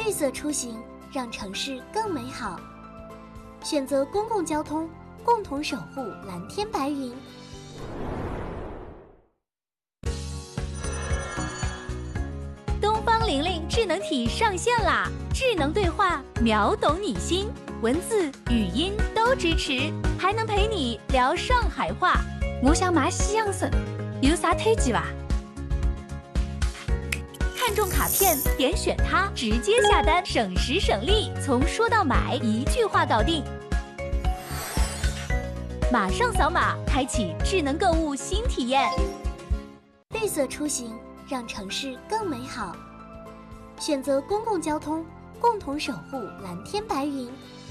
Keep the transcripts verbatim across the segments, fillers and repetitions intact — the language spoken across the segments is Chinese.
绿色出行，让城市更美好。选择公共交通，共同守护蓝天白云。 东方玲玲智能体上线啦！智能对话，秒懂你心，文字、语音都支持，还能陪你聊上海话。我想买西洋参，有啥推荐吧？看中卡片，点选它，直接下单，省时省力，从说到买一句话搞定。马上扫码，开启智能购物新体验。 绿色出行，让城市更美好。选择公共交通，共同守护蓝天白云。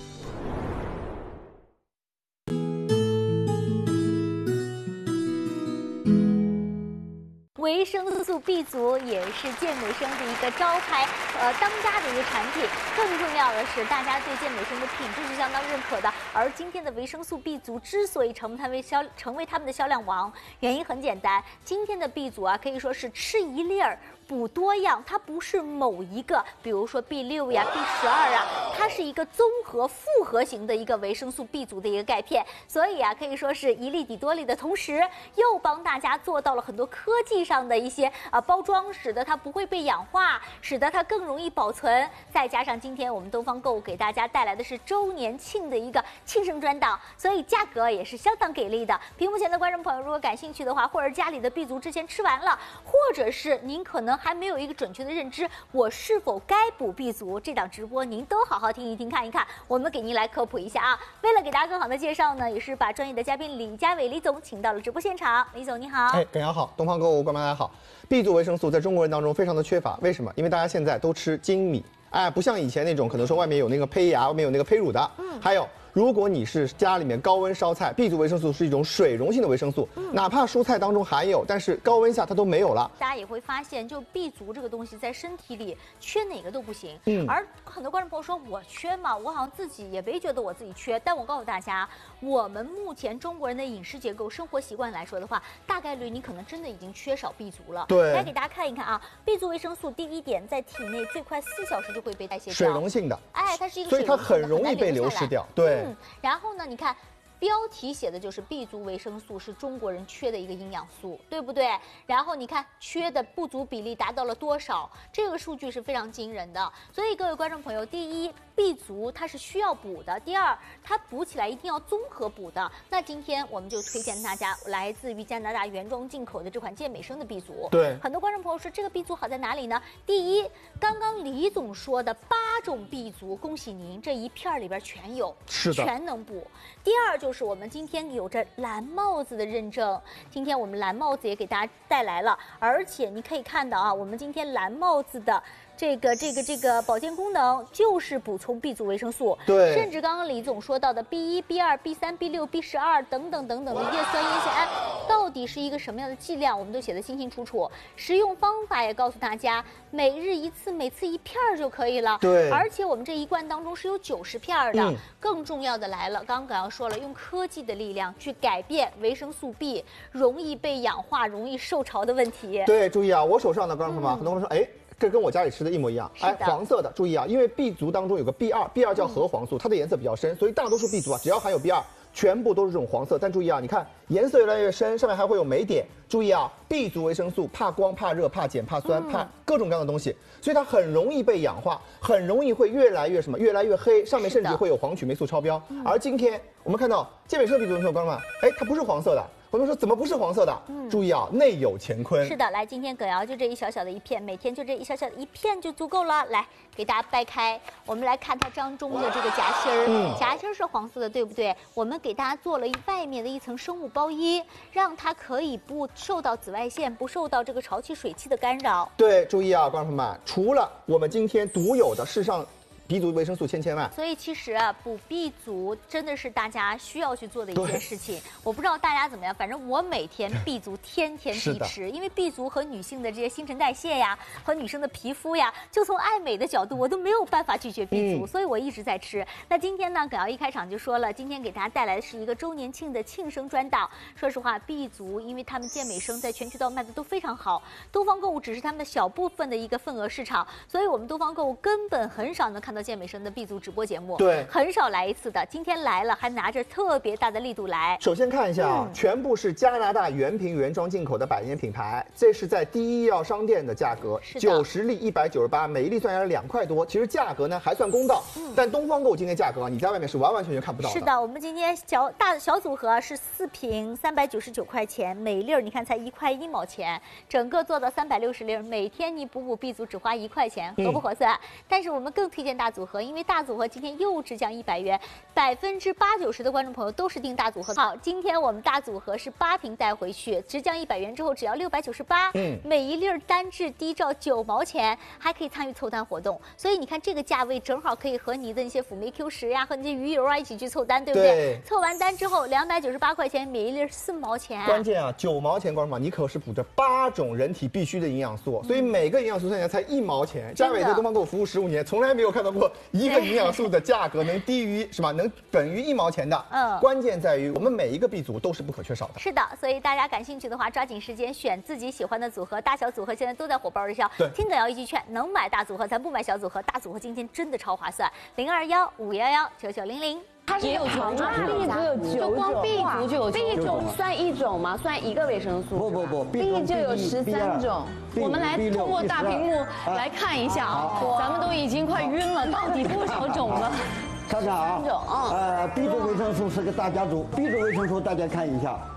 维生素 B 族也是健美生的一个招牌，呃，当家的一个产品。更重要的是，大家对健美生的品质是相当认可的。而今天的维生素 B 族之所以成它为销成为他们的销量王，原因很简单，今天的 B 族啊，可以说是吃一粒儿补多样，它不是某一个，比如说 B 六 呀、B 十二啊，它是一个综合复合型的一个维生素 B 族的一个钙片，所以啊，可以说是一粒抵多粒的同时，又帮大家做到了很多科技上的一些啊包装，使得它不会被氧化，使得它更容易保存。再加上今天我们东方购物给大家带来的是周年庆的一个庆生专档，所以价格也是相当给力的。屏幕前的观众朋友，如果感兴趣的话，或者家里的 B 族之前吃完了，或者是您可能还没有一个准确的认知，我是否该补 B 族？这档直播您都好好听一听、看一看，我们给您来科普一下啊。为了给大家更好的介绍呢，也是把专业的嘉宾李家伟李总请到了直播现场。李总你好。 哎，大家好，东方购物观众大家好。B 族维生素在中国人当中非常的缺乏，为什么？因为大家现在都吃精米，哎，不像以前那种可能说外面有那个胚芽，外面有那个胚乳的，嗯，还有。如果你是家里面高温烧菜 ，B 族维生素是一种水溶性的维生素，嗯、哪怕蔬菜当中含有，但是高温下它都没有了。 大家也会发现，就 B 族这个东西在身体里缺哪个都不行。嗯，而很多观众朋友说我缺嘛，我好像自己也没觉得我自己缺。但我告诉大家，我们目前中国人的饮食结构、生活习惯来说的话，大概率你可能真的已经缺少 B 族了。 对， 来给大家看一看啊 ，B 族维生素第一点在体内最快四小时就会被代谢掉， 水溶性的， 哎，它是一个水溶性的，所以它很容易被流失掉。对。 嗯，然后呢，你看标题写的就是 B 族维生素是中国人缺的一个营养素，对不对？然后你看缺的不足比例达到了多少？这个数据是非常惊人的。所以各位观众朋友，第一 ，B 族它是需要补的；第二，它补起来一定要综合补的。那今天我们就推荐大家来自于加拿大原装进口的这款健美生的 B 族。 对， 很多观众朋友说这个 B 族好在哪里呢？第一，刚刚李总说的八种 B 族，恭喜您，这一片里边全有， 是的， 全能补。第二就是我们今天有着蓝帽子的认证，今天我们蓝帽子也给大家带来了，而且你可以看到啊，我们今天蓝帽子的这个这个这个保健功能就是补充 B 族维生素， 对， 甚至刚刚李总说到的 B 一、B 二、B 三、B 六、B 十二等等等等的叶酸、烟酰胺，到底是一个什么样的剂量，我们都写得清清楚楚。食用方法也告诉大家，每日一次，每次一片就可以了。 对， 而且我们这一罐当中是有九十片的。嗯、更重要的来了，刚刚要说了，用科技的力量去改变维生素 B 容易被氧化、容易受潮的问题。 对，注意啊，我手上的观众朋友们，嗯、很多人说，哎。这跟我家里吃的一模一样，哎，黄色的，注意啊，因为 B 族当中有个 B 二 ，B 二叫核黄素，它的颜色比较深，所以大多数 B 族啊，只要含有 B 二，全部都是这种黄色。但注意啊，你看颜色越来越深，上面还会有霉点。注意啊 ，B 族维生素怕光、怕热、怕碱、怕酸、怕各种各样的东西，所以它很容易被氧化，很容易会越来越什么，越来越黑，上面甚至会有黄曲霉素超标。而今天我们看到健美生 B 族维生素，观众们，哎，它不是黄色的。我们说怎么不是黄色的？嗯，注意啊，内有乾坤。 是的，来，今天葛瑶就这一小小的一片，每天就这一小小的一片就足够了。来，给大家掰开，我们来看它当中的这个夹心儿，嗯、夹心儿是黄色的，对不对？我们给大家做了一外面的一层生物包衣，让它可以不受到紫外线，不受到这个潮气、水汽的干扰。 对，注意啊，观众朋友们，除了我们今天独有的世上 B 族维生素千千万。 所以其实啊，补 B 族真的是大家需要去做的一件事情。我不知道大家怎么样，反正我每天 B 族天天必吃，因为 B 族和女性的这些新陈代谢呀，和女生的皮肤呀，就从爱美的角度，我都没有办法拒绝 B 族，嗯、所以我一直在吃。那今天呢，耿瑶一开场就说了，今天给大家带来的是一个周年庆的庆生专档。说实话 ，B 族因为他们健美生在全渠道卖的都非常好，东方购物只是他们的小部分的一个份额市场，所以我们东方购物根本很少能看到健美生的 B 族直播节目， 对， 很少来一次的。今天来了，还拿着特别大的力度来。 首先看一下啊，嗯、全部是加拿大原瓶原装进口的百年品牌，这是在第一医药商店的价格，九十粒一百九十八，每一粒算下来两块多，其实价格呢还算公道。嗯、但东方购物今天价格啊，你在外面是完完全全看不到的。 是的，我们今天小大小组合是四瓶三百九十九块钱，每粒你看才一块一毛钱，整个做到三百六十粒，每天你补补 B 族只花一块钱，合不合算？嗯、但是我们更推荐大组合，因为大组合今天又只降一百元，百分之八九十的观众朋友都是订大组合。好，今天我们大组合是八瓶带回去，只降一百元之后只要六百九十八，嗯，每一粒单质低照九毛钱，还可以参与凑单活动。所以你看这个价位正好可以和你的那些辅酶 Q 十呀、和那些鱼油啊一起去凑单，对不对？对，凑完单之后两百九十八块钱，每一粒四毛钱。 关键啊，九毛钱，观众朋友，你可是补着八种人体必需的营养素，所以每个营养素算下来才一毛钱。佳伟在东方购物服务十五年，从来没有看到过一个营养素的价格能低于是吧？能等于一毛钱的。嗯，关键在于我们每一个 B 族都是不可缺少的。 是的，所以大家感兴趣的话，抓紧时间选自己喜欢的组合，大小组合现在都在火爆热销。 对， 听耿瑶一句劝，能买大组合咱不买小组合，大组合今天真的超划算。零二幺五幺幺九九零零。 它是有九种 ，B 族有九种，就光 B 族就有九种，算一种吗？算一个维生素？ 不不不 ，B 就有十三种。我们来通过大屏幕来看一下啊，咱们都已经快晕了，到底多少种了？ 看看啊，呃 ，B 族维生素是个大家族 ，B 族维生素大家看一下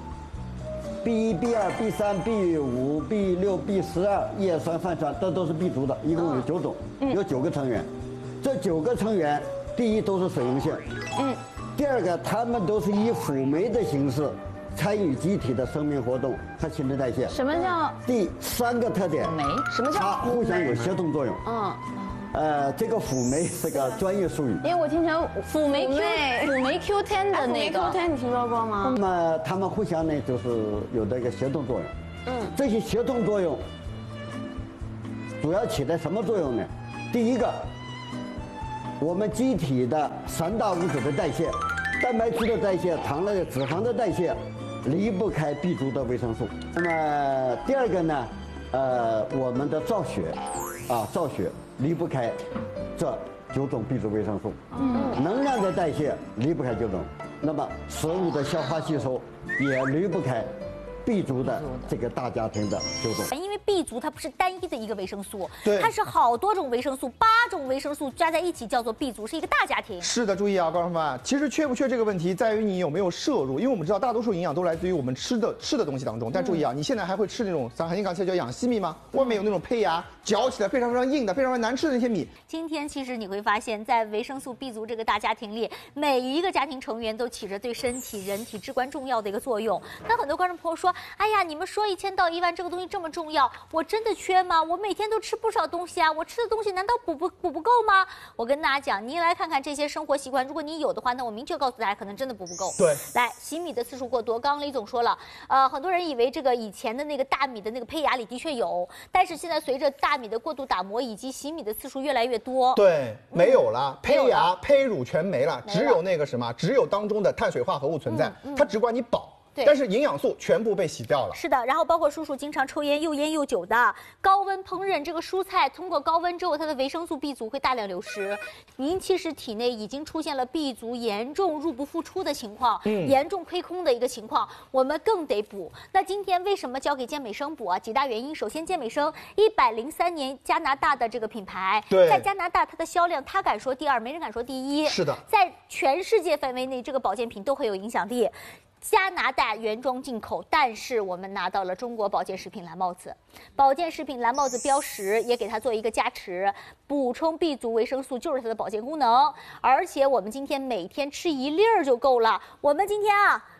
，B 一、B 二、B 三、B 五、B 六、B 十二，叶酸、泛酸，这都是 B 族的，一共有九种，有九个成员，这九个成员。第一都是水溶性，嗯，第二个它们都是以辅酶的形式参与机体的生命活动和新陈代谢。 什么叫？ 第三个特点， 酶？什么叫？ 它互相有协同作用。嗯，呃，这个辅酶是个专业术语。 因为我听成辅酶 Q 辅酶 Q 十 的那个 Q 十，你听说过吗？ 那么它们互相呢，就是有这个协同作用。嗯，这些协同作用主要起到什么作用呢？第一个。我们机体的三大物质的代谢，蛋白质的代谢、糖类、脂肪的代谢，离不开 B 族的维生素。那么第二个呢，呃，我们的造血，啊，造血离不开这九种 B 族维生素。嗯，能量的代谢离不开九种，那么食物的消化吸收也离不开 B 族的这个大家庭的九种。 因为 B 族它不是单一的一个维生素， 对， 它是好多种维生素，八种维生素加在一起叫做 B 族，是一个大家庭。 是的，注意啊，观众朋友们，其实缺不缺这个问题在于你有没有摄入，因为我们知道大多数营养都来自于我们吃的吃的东西当中。但注意啊，你现在还会吃那种咱韩信刚才叫养西米吗？外面有那种胚芽，嚼起来非常非常硬的、非常非常难吃的那些米。 今天其实你会发现在维生素 B 族这个大家庭里，每一个家庭成员都起着对身体、人体至关重要的一个作用。那很多观众朋友说，哎呀，你们说一千到一万这个东西这么重要，我真的缺吗？我每天都吃不少东西啊，我吃的东西难道补不补不够吗？我跟大家讲，您来看看这些生活习惯，如果你有的话，那我明确告诉大家，可能真的补不够。 对， 来洗米的次数过多，刚刚李总说了，呃，很多人以为这个以前的那个大米的那个胚芽里的确有，但是现在随着大米的过度打磨以及洗米的次数越来越多， 对，没有了，胚芽、胚乳全没了，只有那个什么，只有当中的碳水化合物存在，它只管你饱。但是营养素全部被洗掉了。 是的，然后包括叔叔经常抽烟又烟又酒的，高温烹饪这个蔬菜，通过高温之后，它的维生素 B 族会大量流失。您其实体内已经出现了 B 族严重入不敷出的情况，嗯，严重亏空的一个情况，我们更得补。那今天为什么交给健美生补啊？几大原因。首先，健美生一百零三年加拿大的这个品牌，在加拿大它的销量，他敢说第二，没人敢说第一。 是的， 在全世界范围内，这个保健品都很有影响力。加拿大原装进口，但是我们拿到了中国保健食品蓝帽子，保健食品蓝帽子标识也给它做一个加持，补充 B 族维生素就是它的保健功能，而且我们今天每天吃一粒儿就够了。我们今天啊，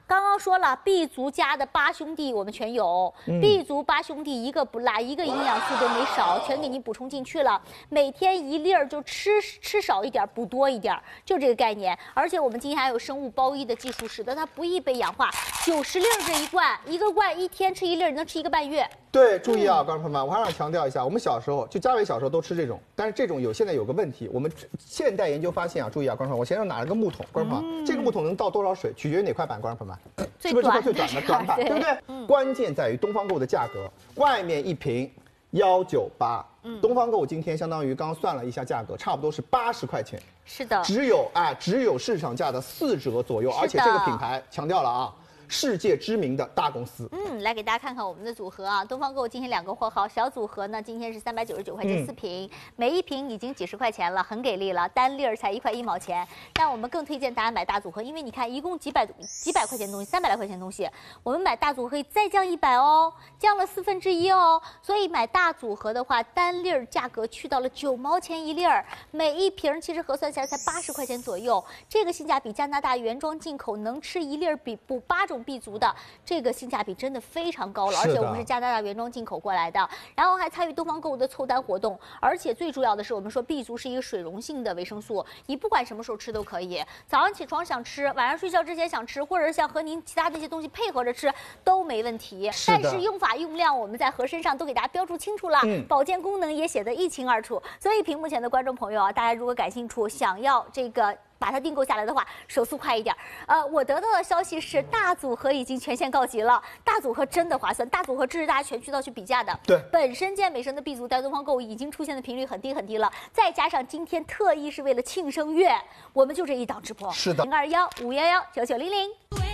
刚刚说了 B 族家的八兄弟我们全有、嗯、，B 族八兄弟一个不落，一个营养素都没少，全给你补充进去了。每天一粒儿就吃吃少一点，补多一点，就这个概念。而且我们今天还有生物包衣的技术，使得它不易被氧化。九十粒儿这一罐，一个罐一天吃一粒儿，能吃一个半月。对，注意啊，观众朋友们，我还想强调一下，我们小时候就嘉伟小时候都吃这种，但是这种有现在有个问题，我们现代研究发现啊，注意啊，观众朋友们，我先生拿了个木桶，观众朋友们，这个木桶能倒多少水，取决于哪块板，观众朋友们，是不是这块最短的短板，对不对？嗯、关键在于东方购物的价格，外面一瓶幺九八，东方购物今天相当于刚刚算了一下价格，差不多是八十块钱，是的，只有哎只有市场价的四折左右，而且这个品牌强调了啊。世界知名的大公司，嗯，来给大家看看我们的组合啊。东方购物今天两个货号，小组合呢今天是三百九十九块钱四瓶，嗯、每一瓶已经几十块钱了，很给力了，单粒儿才一块一毛钱。但我们更推荐大家买大组合，因为你看一共几百几百块钱东西，三百来块钱东西，我们买大组合可以再降一百哦，降了四分之一哦。所以买大组合的话，单粒儿价格去到了九毛钱一粒儿，每一瓶其实核算下来才八十块钱左右，这个性价比加拿大原装进口，能吃一粒儿比补八种。B 族的这个性价比真的非常高了，而且我们是加拿大原装进口过来的，然后还参与东方购物的凑单活动，而且最主要的是，我们说 B 族是一个水溶性的维生素，你不管什么时候吃都可以，早上起床想吃，晚上睡觉之前想吃，或者是想和您其他的一些东西配合着吃都没问题。但是用法用量我们在盒身上都给大家标注清楚了，嗯、保健功能也写得一清二楚。所以屏幕前的观众朋友啊，大家如果感兴趣，想要这个。把它订购下来的话，手速快一点。呃，我得到的消息是大组合已经全线告急了，大组合真的划算，大组合支持大家全渠道去比价的。对，本身健美生的 B 族在东方购物已经出现的频率很低很低了，再加上今天特意是为了庆生月，我们就这一档直播。是的，零二幺五幺幺九九零零。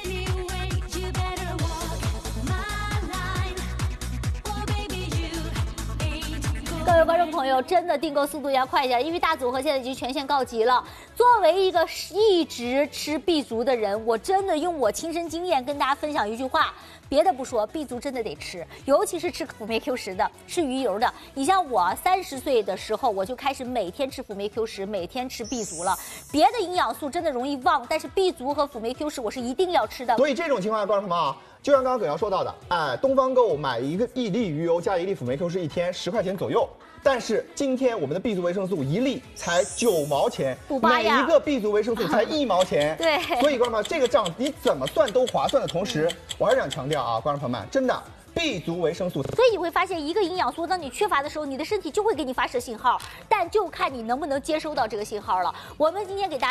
各位观众朋友，真的订购速度要快一点，因为大组合现在已经全线告急了。作为一个一直吃 B 族的人，我真的用我亲身经验跟大家分享一句话，别的不说 ，B 族真的得吃，尤其是吃辅酶 Q 十的，吃鱼油的。你像我三十岁的时候，我就开始每天吃辅酶 Q 十，每天吃 B 族了。别的营养素真的容易忘，但是 B 族和辅酶 Q 十我是一定要吃的。所以这种情况下，观众朋友们，就像刚刚葛瑶说到的，哎，东方购物买一个一粒鱼油加一粒辅酶 Q 十，一天十块钱左右。但是今天我们的 B 族维生素一粒才九毛钱，每一个 B 族维生素才一毛钱。对，所以观众朋友，这个账你怎么算都划算的同时，我还是想强调啊，观众朋友们，真的。B 族维生素，所以你会发现，一个营养素当你缺乏的时候，你的身体就会给你发射信号，但就看你能不能接收到这个信号了。我们今天给大家。